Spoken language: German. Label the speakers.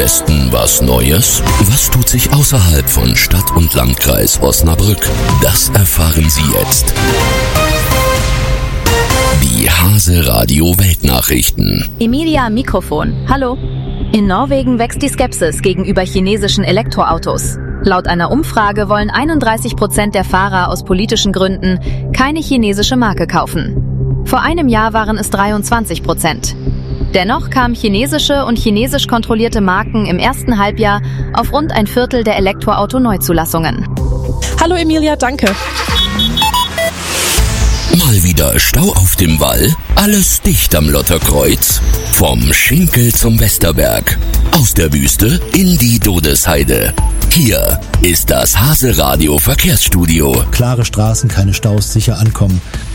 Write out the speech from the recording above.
Speaker 1: Westen was Neues? Was tut sich außerhalb von Stadt und Landkreis Osnabrück? Das erfahren Sie jetzt. Die Hase Radio Weltnachrichten.
Speaker 2: Emilia am Mikrofon. Hallo. In Norwegen wächst die Skepsis gegenüber chinesischen Elektroautos. Laut einer Umfrage wollen 31% der Fahrer aus politischen Gründen keine chinesische Marke kaufen. Vor einem Jahr waren es 23%. Dennoch kamen chinesische und chinesisch kontrollierte Marken im ersten Halbjahr auf rund ein Viertel der Elektroauto-Neuzulassungen.
Speaker 3: Hallo Emilia, danke.
Speaker 1: Mal wieder Stau auf dem Wall? Alles dicht am Lotterkreuz? Vom Schinkel zum Westerberg. Aus der Wüste in die Dodesheide. Hier ist das Hase Radio Verkehrsstudio.
Speaker 4: Klare Straßen, keine Staus, sicher ankommen.